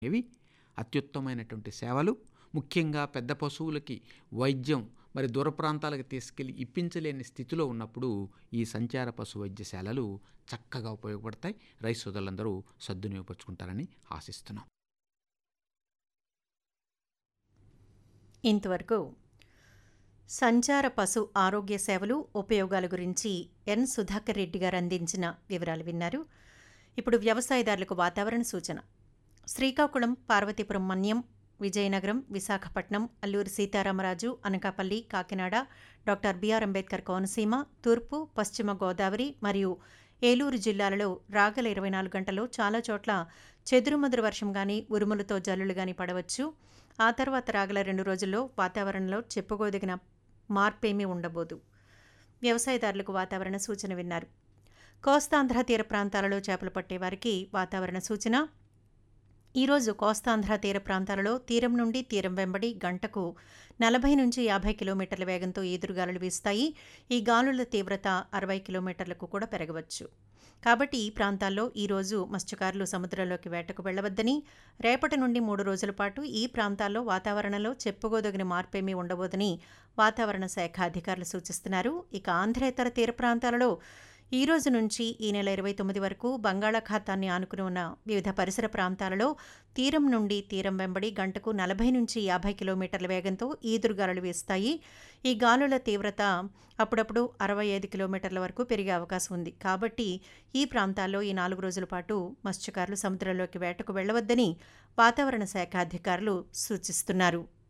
ఇవి అత్యుత్తమైనటువంటి సేవలు. ముఖ్యంగా పెద్ద పశువులకి వైద్యం మరి దూర ప్రాంతాలకు తీసుకెళ్ళి ఇప్పించలేని స్థితిలో ఉన్నప్పుడు ఈ సంచార పశు వైద్యశాలలు చక్కగా ఉపయోగపడతాయి. రైతు సోదరులందరూ సద్వినియోగపరుచుకుంటారని ఆశిస్తున్నాం. ఇంతవరకు సంచార పశు ఆరోగ్య సేవలు ఉపయోగాల గురించి ఎన్ సుధాకర్ రెడ్డి గారు అందించిన వివరాలు విన్నారు. ఇప్పుడు వ్యవసాయదారులకు వాతావరణ సూచన. శ్రీకాకుళం, పార్వతీపురం మన్యం, విజయనగరం, విశాఖపట్నం, అల్లూరి సీతారామరాజు, అనకాపల్లి, కాకినాడ, డాక్టర్ బిఆర్ అంబేద్కర్ కోనసీమ, తూర్పు, పశ్చిమ గోదావరి మరియు ఏలూరు జిల్లాలలో రాగల 24 గంటల్లో చాలా చోట్ల చెదురుమదురు వర్షం గాని, ఉరుములతో జల్లులు గాని పడవచ్చు. ఆ తర్వాత రాగల 2 రోజుల్లో వాతావరణంలో చెప్పుకోదగిన మార్పేమీ ఉండబోదు. వ్యవసాయదారులకు వాతావరణ సూచన విన్నారు. కోస్తాంధ్ర తీర ప్రాంతాలలో చేపలు పట్టేవారికి వాతావరణ సూచన. ఈరోజు కోస్తాంధ్ర తీర ప్రాంతాలలో తీరం నుండి తీరం వెంబడి గంటకు 40 నుంచి 50 కిలోమీటర్ల వేగంతో ఈదురుగాలులు వీస్తాయి. ఈ గాలుల తీవ్రత 60 కిలోమీటర్లకు కూడా పెరగవచ్చు. కాబట్టి ఈ ప్రాంతాల్లో ఈరోజు మత్స్యకారులు సముద్రంలోకి వేటకు వెళ్లవద్దని, రేపటి నుండి 3 రోజుల పాటు ఈ ప్రాంతాల్లో వాతావరణంలో చెప్పుకోదగిన మార్పేమీ ఉండబోదని వాతావరణ శాఖ అధికారులు సూచిస్తున్నారు. ఇక ఆంధ్రేతర తీర ప్రాంతాలలో ఈ రోజు నుంచి ఈ నెల 29 వరకు బంగాళాఖాతాన్ని ఆనుకుని ఉన్న వివిధ పరిసర ప్రాంతాలలో తీరం నుండి తీరం వెంబడి గంటకు 40 నుంచి 50 కిలోమీటర్ల వేగంతో ఈదురుగాలులు వీస్తాయి. ఈ గాలుల తీవ్రత అప్పుడప్పుడు 65 కిలోమీటర్ల వరకు పెరిగే అవకాశం ఉంది. కాబట్టి ఈ ప్రాంతాల్లో ఈ 4 రోజుల పాటు మత్స్యకారులు సముద్రంలోకి వేటకు వెళ్లవద్దని వాతావరణ శాఖ అధికారులు సూచిస్తున్నారు.